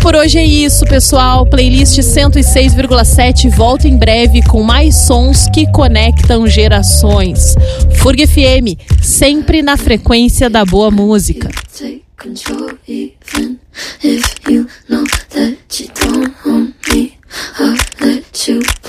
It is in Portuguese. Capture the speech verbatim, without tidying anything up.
por hoje é isso, pessoal. Playlist cento e seis vírgula sete volta em breve com mais sons que conectam gerações. F U R G F M, sempre na frequência da boa música. Take control even if you know that you don't own me. I'll let you